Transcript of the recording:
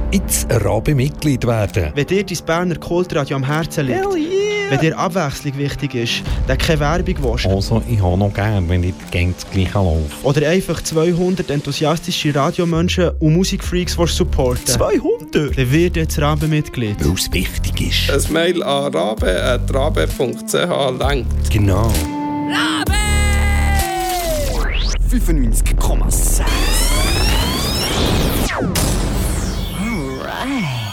jetzt Rabe-Mitglied werden. Wenn dir dein Berner Kultradio am Herzen liegt, wenn dir Abwechslung wichtig ist, dann keine Werbung willst. Also, ich habe noch gern, wenn ich das Gleiche laufe. Oder einfach 200 enthusiastische Radiomenschen und Musikfreaks supporten. 200? Dann wird jetzt Rabe-Mitglied. Weil es wichtig ist. Ein Mail an rabe@rabe.ch langt. Genau. Rabe! 95,6